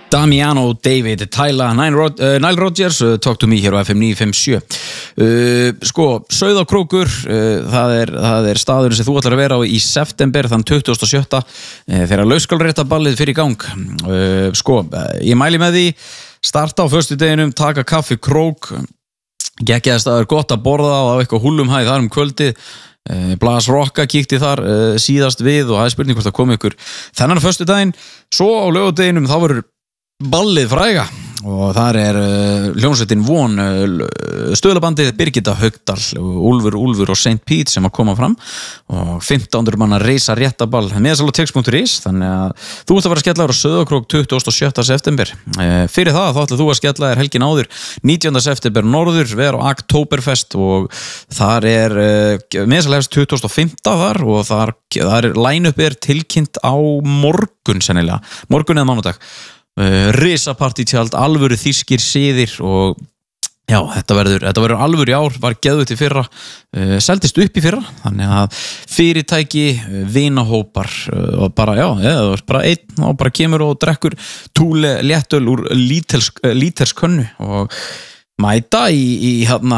Damiano David, Tyla, Nile Rodgers, Talk to Me hér á FM 957. Sauðárkrókur, það er staðurinn sem þú ætlar að vera á í september, þann 27. Þegar laugskálréttaballið fyrir í gang. Ég mæli með því, starta á föstudeginum, taka kaffi krók, geggjaðist að það er gott að borða og á eitthvað húllumhæð þar kvöldið. Blas Rocka kíkti þar síðast við og það er spurning hvort það komi ykkur þennan föstudaginn. Svo á laugardeginum þá verður ballið fræga og þar er hljómsveitin Von, stöðlabandið Birgitta Haugdal, Úlfur og St. Pete sem að koma fram og 1500 manna reisa réttaball meðsalotix.is, þannig að þú ert að vera að skella þér á Sauðárkrók 27. september. Fyrir það þá ætlar þú að skella þér helgin áður 19. september norður, vera á Oktoberfest og þar er meðsalhefst 25. þar og þar er line-up tilkynnt á morgun sennilega, morgun eða mánudag. Risapartítjald, alvöru þýskir siðir og já, þetta verður alvöru í ár, var geðveikt í fyrra, seldist upp í fyrra, þannig að fyrirtæki, vinahópar og bara, það er bara einn og bara kemur og drekkur túle léttöl úr líterskönnu og mæta í